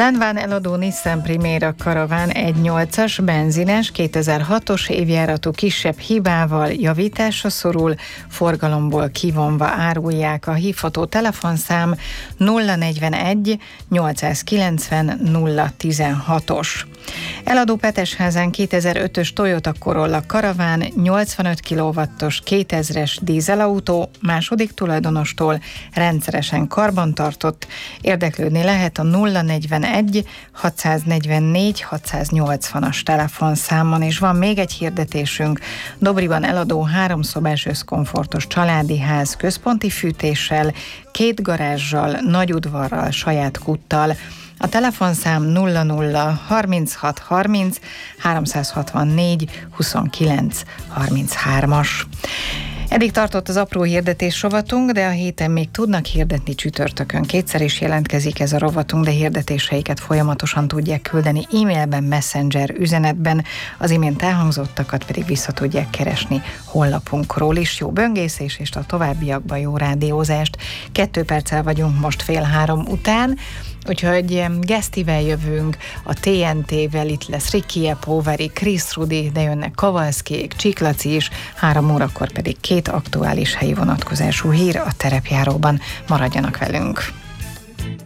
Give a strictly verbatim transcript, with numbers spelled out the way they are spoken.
Lánván eladó Nissan Primera Caravan egy nyolcas benzines kétezer-hatos évjáratú kisebb hibával javításra szorul, forgalomból kivonva árulják. A hívható telefonszám nulla negyvenegy nyolcszázkilencven nulla tizenhatos. Eladó Petesházán kétezer-ötös Toyota Corolla Caravan, nyolcvanöt kilowattos kétezres dízelautó, második tulajdonostól rendszeresen karbantartott. Érdeklődni lehet a nulla negyvenegy hatszáznegyvennégy hatszáznyolcvanas telefonszámon, és van még egy hirdetésünk. Dobriban eladó háromszobás összkomfortos családi ház központi fűtéssel, két garázsal, nagy udvarral, saját kúttal. A telefonszám nulla nulla harminchat harminc háromszázhatvannégy huszonkilenc harminchármas. Eddig tartott az apró hirdetés rovatunk, de a héten még tudnak hirdetni csütörtökön. Kétszer is jelentkezik ez a rovatunk, de hirdetéseiket folyamatosan tudják küldeni e-mailben, messenger üzenetben, az imént elhangzottakat pedig vissza tudják keresni honlapunkról is. Jó böngészés és a továbbiakban jó rádiózást. Kettő perccel vagyunk most fél három után, úgyhogy Gesztivel jövünk, a té en té-vel, itt lesz Ricky Poveri, Chris Rudi, de jönnek Kavalszkék, Csiklaci is, három órakor pedig két aktuális helyi vonatkozású hír a terepjáróban. Maradjanak velünk!